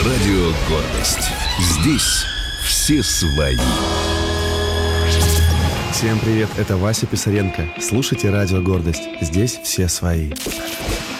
Радио «Гордость». Здесь все свои. Всем привет, это Вася Писаренко. Слушайте Радио «Гордость». Здесь все свои.